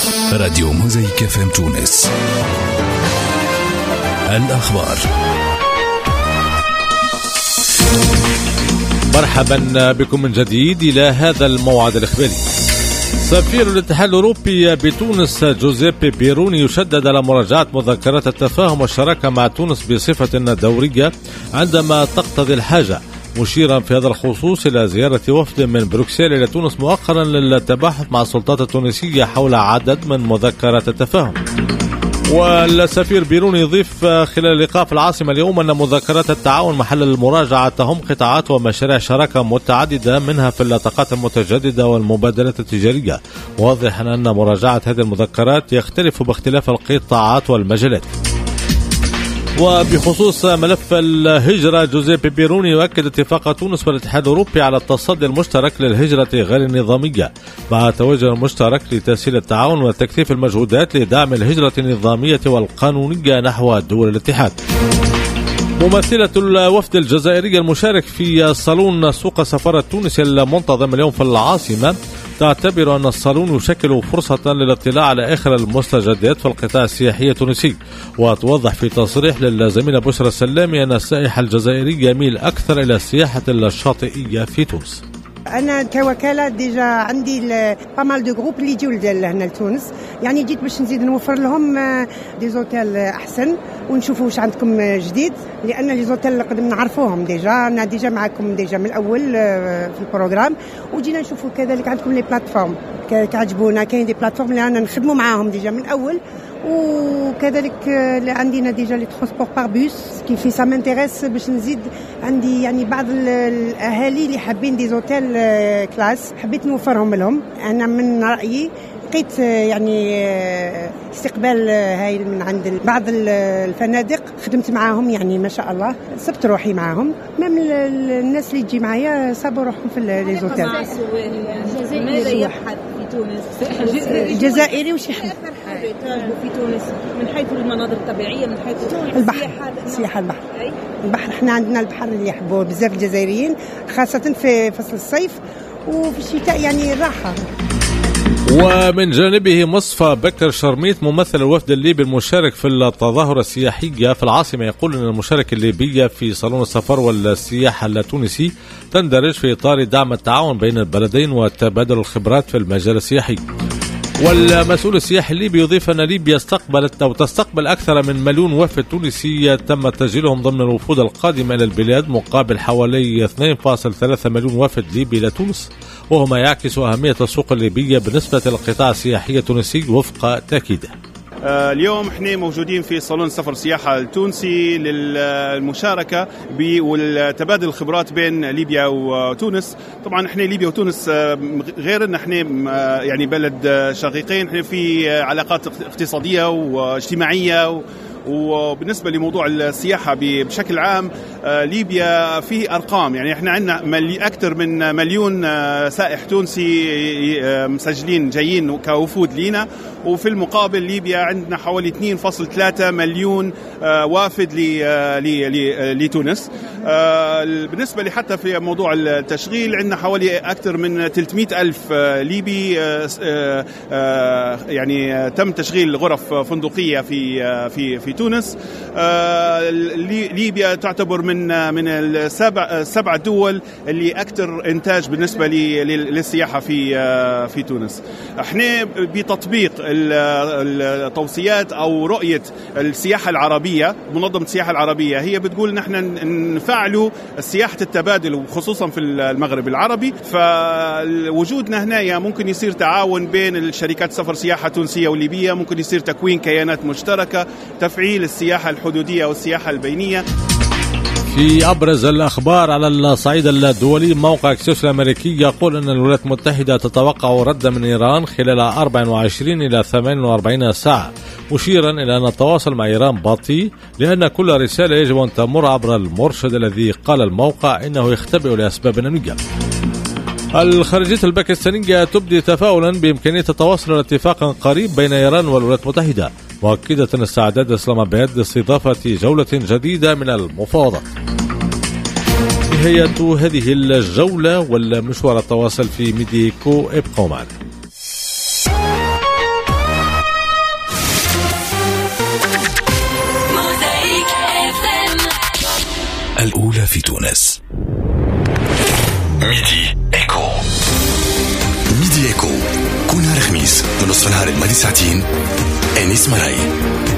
راديو موزايك FM تونس. الأخبار. مرحبا بكم من جديد إلى هذا الموعد الإخباري. سفير الاتحاد الأوروبي بتونس جوزيبي بيروني يشدد على مراجعة مذكرات التفاهم والشراكة مع تونس بصفة دورية عندما تقتضي الحاجة، مشيرا في هذا الخصوص إلى زيارة وفد من بروكسل إلى تونس مؤخرا للتباحث مع السلطات التونسية حول عدد من مذكرات التفاهم. والسفير بيروني يضيف خلال اللقاء في العاصمة اليوم أن مذكرات التعاون محل المراجعة تهم قطاعات ومشاريع شراكة متعددة منها في العلاقات المتجددة والمبادلات التجارية، واضحا أن مراجعة هذه المذكرات يختلف باختلاف القطاعات والمجالات. وبخصوص ملف الهجرة، جوزيبي بيروني يؤكد اتفاق تونس والاتحاد الأوروبي على التصدي المشترك للهجرة غير النظامية مع توجه مشترك لتسهيل التعاون وتكثيف المجهودات لدعم الهجرة النظامية والقانونية نحو دول الاتحاد. ممثلة الوفد الجزائري المشارك في صالون سوق سفارة تونس المنتظم اليوم في العاصمة تعتبر أن الصالون يشكل فرصة للاطلاع على آخر المستجدات في القطاع السياحي التونسي، وتوضح في تصريح للزميلة بشرى السلامي أن السائح الجزائري يميل أكثر إلى السياحة الشاطئية في تونس. أنا كوكالة ديجا عندي بامال دو جروب اللي يجيو لهنا لتونس، يعني جيت باش نزيد نوفر لهم دي زوتيل أحسن ونشوفوا واش عندكم جديد، لأن لي زوتيل اللي قدم نعرفوهم ديجا، أنا ديجا معكم ديجا من الأول في البروغرام، وجينا نشوفوا كذلك عندكم لي بلاتفورم كعجبونا، كاين دي بلاتفورم اللي أنا نخدموا معاهم ديجا من الأول، وكذلك عندنا ديجا لي ترونسبور بار بوس كيفي سا مانتيريس باش نزيد. عندي يعني بعض الاهالي اللي حابين دي زوتيل كلاس، حبيت نوفرهم لهم. انا من رايي لقيت يعني استقبال هايل من عند بعض الفنادق، خدمت معاهم يعني ما شاء الله، سبت روحي معاهم، مام الناس اللي تجي معايا صابوا روحهم في لي زوتيل. ماذا يبحث في تونس الجزائري وشي حد في تونس من حيث المناظر الطبيعية، من حيث السياحة البحر احنا عندنا البحر اللي يحبوه بزاف الجزائريين، خاصة في فصل الصيف وفي الشتاء يعني راحة. ومن جانبه مصطفى بكر شرميت ممثل الوفد الليبي المشارك في التظاهرة السياحية في العاصمة يقول أن المشاركة الليبية في صالون السفر والسياحة التونسي تندرج في إطار دعم التعاون بين البلدين وتبادل الخبرات في المجال السياحي. والمسؤول السياحي الليبي يضيف أن ليبيا تستقبل أكثر من 1,000,000 وافد تونسي تم تسجيلهم ضمن الوفود القادمة إلى البلاد، مقابل حوالي 2.3 مليون وافد ليبي إلى تونس، وهو ما يعكس أهمية السوق الليبية بالنسبة للقطاع السياحي التونسي وفق تأكيده. اليوم احنا موجودين في صالون سفر سياحة التونسي للمشاركة والتبادل الخبرات بين ليبيا وتونس. طبعا احنا ليبيا وتونس غير ان احنا يعني بلد شقيقين، احنا في علاقات اقتصادية واجتماعية، وبالنسبة لموضوع السياحة بشكل عام ليبيا في أرقام، يعني احنا عندنا أكثر من 1,000,000 سائح تونسي مسجلين جايين كوفود لينا، وفي المقابل ليبيا عندنا حوالي 2.3 مليون وافد لتونس. بالنسبة لي حتى في موضوع التشغيل عندنا حوالي أكثر من 300,000 ليبي يعني تم تشغيل غرف فندقية في تونس. ليبيا تعتبر من السبع دول اللي أكثر إنتاج بالنسبة للسياحة في تونس. احنا بتطبيق التوصيات أو رؤية السياحة العربية، منظمة السياحة العربية هي بتقول نحن نفعلوا سياحة التبادل وخصوصا في المغرب العربي، فوجودنا هنا ممكن يصير تعاون بين الشركات سفر سياحة تونسية وليبية، ممكن يصير تكوين كيانات مشتركة، تفعيل السياحة الحدودية والسياحة البينية. في أبرز الأخبار على الصعيد الدولي، موقع اكسيوس الأمريكي يقول أن الولايات المتحدة تتوقع ردا من إيران خلال 24 إلى 48 ساعة، مشيرا إلى أن التواصل مع إيران بطيء لأن كل رسالة يجب أن تمر عبر المرشد الذي قال الموقع إنه يختبئ لأسباب أمنية. الخارجية الباكستانية تبدي تفاؤلا بإمكانية التوصل إلى اتفاق قريب بين إيران والولايات المتحدة، مؤكدة استعداد إسلام آباد لاستضافة جولة جديدة من المفاوضات. نهاية هذه الجولة والمشوار التواصل في ميديكو، ابقوا معنا. ميدي إيكو. ميدي إيكو كل نهار خميس من نصف النهار لمدة ساعتين. أنيس مراي.